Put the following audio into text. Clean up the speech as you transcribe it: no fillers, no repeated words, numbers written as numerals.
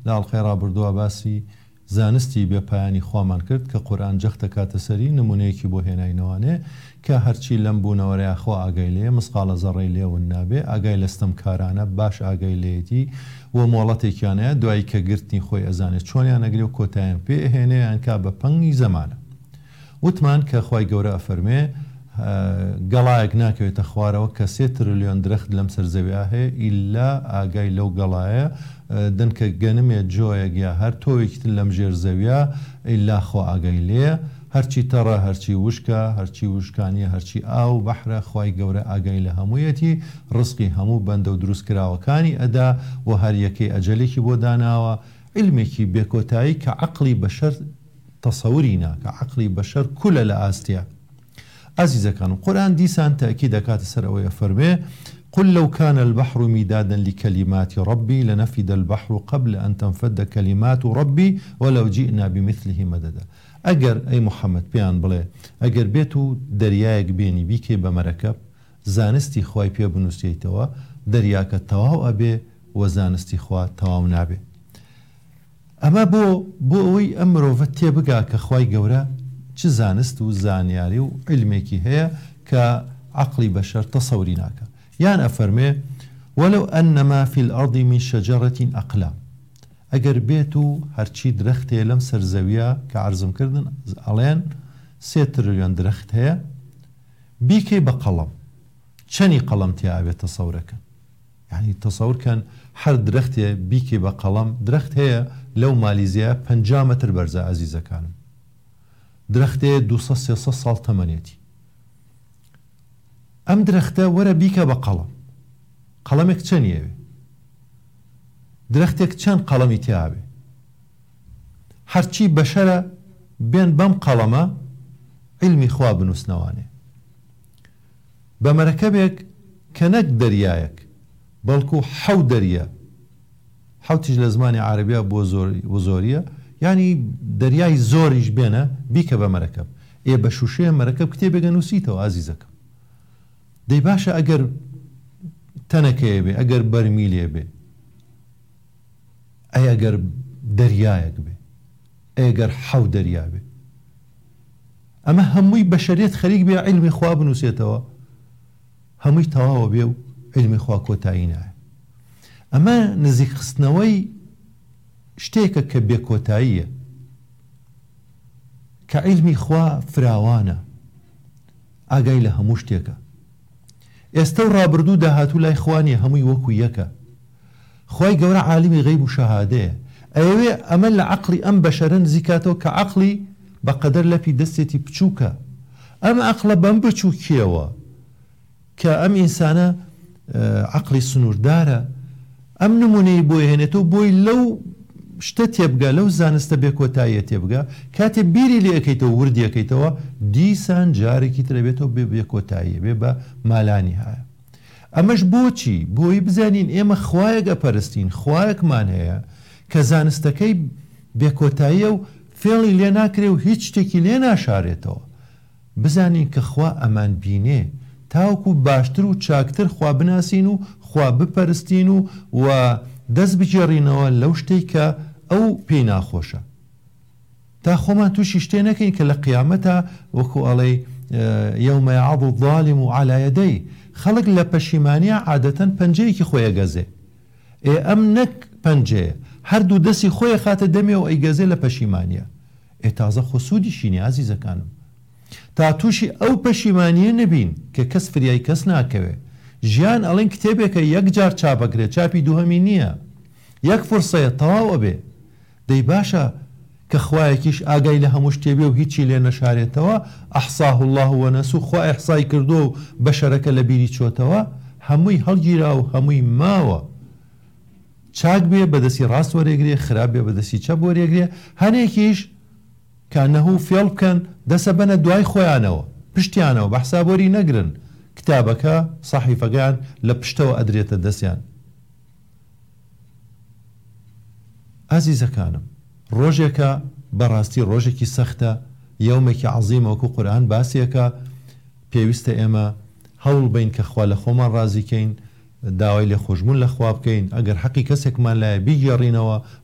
لە ئەڵقەی ڕابردووە باسی زانستی بێپایانی خوامان کرد کە قورئان جەختە کاتە سەری نمونەیەکی بۆ هێناینەوانێ کە هەرچی لەم بوونەوەرەیە خۆ ئاگای لێ مسقالە زەڕەی لێون نابێ ئاگای لەستەم کارانە باش ئاگای لێتی و مۆڵەتێکیانەیە دوایی کە گرتنی خۆی ئەزانێت چۆنیان ئەگرێ و کۆتاییان پێ هێنێ یان کا بە پەنگی زەمانە وتمان کە خوای گەورە ئەفەرمێ گەڵایەک ناکەوێتە خوارەوە کە 3 تریلیۆن درەخت لەم سەرزەویە هەیە ئیلا ئاگای لەو گەڵایە دنکە گەنمێ جۆیەک یا هەر تۆیەکتر لەم ژێر زەویە ئیلا خۆ ئاگای لێ هەرچی تەڕە هەرچی وشکە هەرچی وشکانیە هەرچی ئاو بەحرە خوای گەورە ئاگای لە هەموویەتی ڕزقی هەموو بەندە و دروستکراوەکانی ئەدا و هەر یەکەی ئەجەلێکی بۆ داناوە علمێکی بێکۆتایی کە عەقڵی بەشەر تەسەووری ناکە عەقڵی بەشەر کولە لە ئاستیا عزیزەکانم قورئان دیسان تاکید دەکاتە سەر ئەوەیە فەرمێ قل لو كان البحر مدادا لكلمات ربي لنفد البحر قبل أن تنفد كلمات ربي ولو جئنا بمثله مددا ئەگەر ئەی محەممەد پێیان بڵێ ئەگەر بێت و دەریایەک بێنی بیکێ بە مەرەکەب زانستی خوای پێ بنووسیتەوە دەریاکە تەواو ئەبێ و زانستی خوا تەواو نابێ ئەمە بۆ ئەوەی ئەم مرۆڤە تێبگا کە خوای گەورە چ زانست و زانیاری و علمێکی هەیە کە عەقڵی بەشەر تەسەووری ناکە یان ئەفەرمێ ولو أنما في الأرض من شجرة أقلام ئەگەر بێت و هەرچی درەختێ لەم سەرزەویە کە عەرزم کردن ئەڵێن 3 تریلیۆن درەخت هەیە بیکەی بە قەڵەم چەنی قەڵەم تیاوێت تەسەورەکەن یعنی تەسەورکەن هەر درەختێ بیکەی بە قەڵەم درەخت هەیە لەو مالیزیە 50 مەتر بەرزە عەزیزەکانم درەختێ 200-300 ساڵ تەمەنێتی ئەم درەختە وەرە بیکە بە قەڵەم قەڵەمێک چەندیەوێ درەختێک چەند قەڵەمی تیاوێ هەرچی بەشەرە بێن بەم قەڵەمە علمی خوا بنووسنەوانێ بە مەرەکەبێک کە نەک دەریایەک بەڵکو حەو دەریە حەوتیش لە زمانی عەرەبیە بۆ زۆریە یعنی دەریای زۆریش بێنە بیکە بە مەرەکەب بە شوشەیە مەرەکەب کتێبێگە نووسیتەوە عەزیزەکەم دەی باشە ئەگەر تەنەکەیە بێ ئەگەر بەرمیلێ بێ ئەگەر دەریایەک بێ ئەگەر حەو دەریا بێ ئەمە هەمووی بەشەریەت خەریک بێ علمی خوا بنووسێتەوە هەمووی تەواوە بێ و علمی خوا کۆتایی نایە ئەمە نزیک خستنەوەی شتێکە کە بێکۆتاییە کە علمی خوا فراوانە ئاگای لە هەموو شتێکە ئێستا و ڕابردوو داهاتوو لای خوانی هەمووی وەکو یەکە خوای گەورە عالمی غەیب و شەهادەیە ئەوێ ئەمە لە عەقڵی ئەم بەشەرە نزیکاتەوە کە عەقڵی بەقەدەر لەپی دەستێتی بچووکە ئەم عەقڵە بەم بچووکیەوە کە ئەم ئینسانە عەقڵی سنووردارە ئەم نمونەی بۆی هێنێتەوە بۆی لەو شتە تێبگا لەو زانستە بێکۆتاییە تێبگا کاتێ بیری لێ ئەەکەیتەوە وردی ئەەکەیتەوە دیسان جارێکی ترەبێتەوە بێ بێکۆتاییە بێ بە مالانی هەیە ئەمەش بۆچی بۆی بزانین ئێمە خوایەک ئەپەرستین خوایەکمان هەیە کە زانستەکەی بێکۆتاییە و فێڵی لێ ناکرێ و هیچ شتێکی لێ ناشارێتەوە بزانین کە خوا ئەمان بینێ تاوکو باشتر و چاکتر خوا بناسین و خوا بپەرستین و دەست بجێڕینەوە لەو شتەی کە ئەو پێی ناخۆشە تا خۆمان تووشی شتێ نەکەین کە لە قیامەتە وەکو ئەڵێ یەومە یەعەض الظالم عەلى یەدەیه خەڵک لە پەشیمانیە عادەتەن پەنجەیەکی خۆی ئەگەزێ ئەم نەک پەنجەیە هەردوو دەستی خۆی خاتە دەمێ و ئەیگەزێ لە پەشیمانیە تازە خۆسوودی شینی عەزیزەکانم تا تووشی ئەو پەشیمانیە نەبین کە کەس فریای کەس ناکەوێ ژیان ئەڵێن کتێبێکە یەک جار چاپەکرێت چاپی دووهەمی نییە یەک فورسەیە تەواوە بێ دەی باشە کە خوایەکیش ئاگای لە هەموو شتێ بێ و هیچی لێ نەشارێتەوە ئەحصاه الله وەنەسوو خوا ئیحسای کردو و بەشەرەکە لە بیری چۆتەوە هەمووی هەڵگیرا و هەمووی ماوە چاک بێ بەدەستی ڕاست وەرێگرێ خراپ بێ بەدەستی چەپ وەرێگرێ هەنێکیش کانەهو فێڵ بکەن دەسە بەنە دوای خۆیانەوە پشتیانەوە بە حسابوەری نەگرن کتابەکە سەحیفەکان لە پشتەوە ئەدرێتە دەستیان ئازیزەکانم ڕۆژێکە بەڕاستی ڕۆژێکی سەختە یەومێکی عەزیمە وەکو قورئان باسیەکە پێویستە ئێمە هەوڵ بین کە خوا لە خۆمان ڕازیکەین داوای لێ خۆشبوون لە خوا بکەین ئەگەر حەقی کەسێکمان لایە بیگێڕینەوە